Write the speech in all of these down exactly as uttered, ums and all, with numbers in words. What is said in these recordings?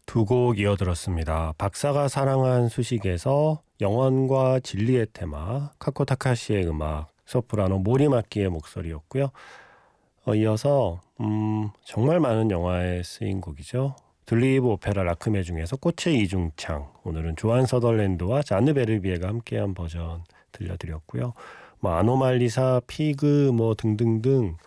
두 곡 이어들었습니다. 박사가 사랑한 수식에서 영원과 진리의 테마, 카코 타카시의 음악, 소프라노 모리마키의 목소리였고요. 어, 이어서 음, 정말 많은 영화에 쓰인 곡이죠. 들리브 오페라 라크메 중에서 꽃의 이중창, 오늘은 조한 서덜랜드와 자느 베르비에가 함께한 버전 들려드렸고요. 뭐 아노말리사, 피그 뭐 등등등.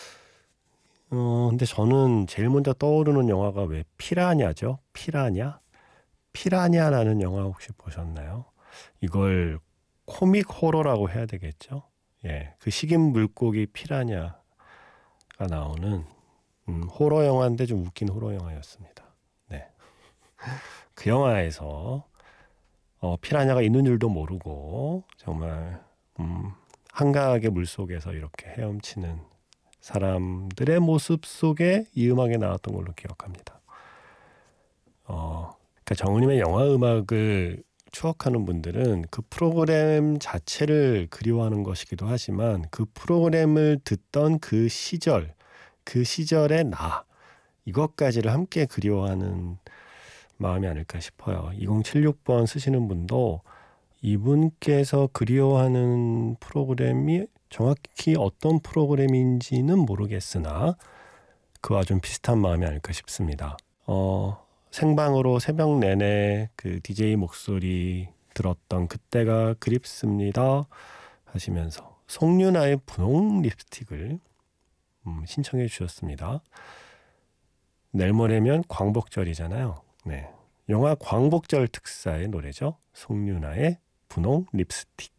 어 근데 저는 제일 먼저 떠오르는 영화가 왜 피라냐죠? 피라냐? 피라냐라는 영화 혹시 보셨나요? 이걸 코믹 호러라고 해야 되겠죠? 예, 그 식인 물고기 피라냐가 나오는 음, 호러 영화인데 좀 웃긴 호러 영화였습니다. 네, 그 영화에서 어, 피라냐가 있는 줄도 모르고 정말 음, 한가하게 물속에서 이렇게 헤엄치는 사람들의 모습 속에 이 음악이 나왔던 걸로 기억합니다. 어, 그러니까 정우님의 영화 음악을 추억하는 분들은 그 프로그램 자체를 그리워하는 것이기도 하지만 그 프로그램을 듣던 그 시절, 그 시절의 나, 이것까지를 함께 그리워하는 마음이 아닐까 싶어요. 이공칠육 번 쓰시는 분도 이분께서 그리워하는 프로그램이 정확히 어떤 프로그램인지는 모르겠으나 그와 좀 비슷한 마음이 아닐까 싶습니다. 어, 생방으로 새벽 내내 그 디제이 목소리 들었던 그때가 그립습니다 하시면서 송윤아의 분홍 립스틱을 음, 신청해 주셨습니다. 내일 모레면 광복절이잖아요. 네, 영화 광복절 특사의 노래죠. 송윤아의 분홍 립스틱.